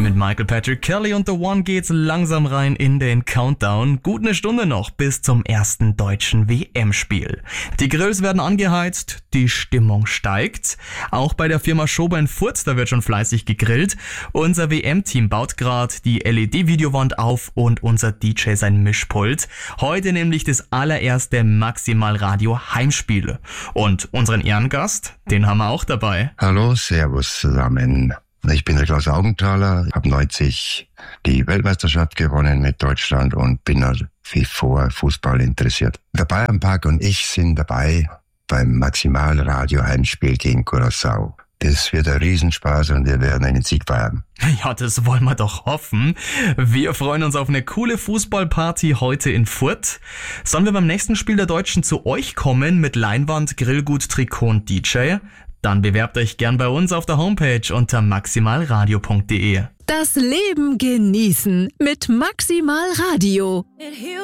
Mit Michael Patrick Kelly und The One geht's langsam rein in den Countdown. Gut eine Stunde noch bis zum ersten deutschen WM-Spiel. Die Grills werden angeheizt, die Stimmung steigt. Auch bei der Firma Schober in Furth, da wird schon fleißig gegrillt. Unser WM-Team baut gerade die LED-Videowand auf und unser DJ sein Mischpult. Heute nämlich das allererste Maximal Radio Heimspiel. Und unseren Ehrengast, den haben wir auch dabei. Hallo, servus zusammen. Ich bin der Klaus Augenthaler, habe 90 die Weltmeisterschaft gewonnen mit Deutschland und bin nach wie vor Fußball interessiert. Der Bayernpark und ich sind dabei beim Maximalradio Heimspiel gegen Curaçao. Das wird ein Riesenspaß und wir werden einen Sieg feiern. Ja, das wollen wir doch hoffen. Wir freuen uns auf eine coole Fußballparty heute in Furth. Sollen wir beim nächsten Spiel der Deutschen zu euch kommen mit Leinwand, Grillgut, Trikot und DJ? Dann bewerbt euch gern bei uns auf der Homepage unter maximalradio.de. Das Leben genießen mit Maximal Radio.